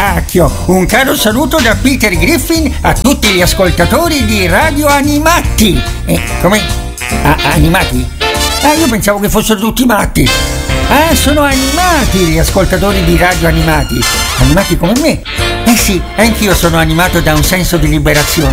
cacchio! Un caro saluto da Peter Griffin a tutti gli ascoltatori di Radio Animati. Come? Animati? Io pensavo che fossero tutti matti. Sono animati gli ascoltatori di Radio Animati. Animati come me? Sì, anch'io sono animato da un senso di liberazione.